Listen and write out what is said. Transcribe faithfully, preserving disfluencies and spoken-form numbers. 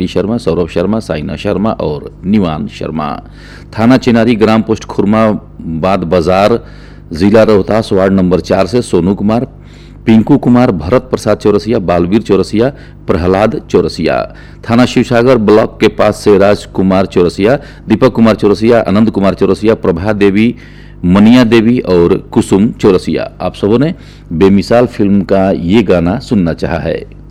D Sharma, Saurabh Sharma, Saina Sharma और निवान शर्मा। थाना चिनारी, ग्राम पोस्ट खुरमाबाद बाजार, जिला रोहतास, वार्ड नंबर चार से सोनू कुमार, पिंकू कुमार, भरत प्रसाद चौरसिया, बालवीर चौरसिया, प्रहलाद चौरसिया। थाना शिवसागर ब्लॉक के पास से राजकुमार चौरसिया, दीपक कुमार चौरसिया, आनंद कुमार चौरसिया, प्रभा देवी, मनिया देवी और कुसुम चौरसिया। आप सबों ने बेमिसाल फिल्म का ये गाना सुनना चाहा है।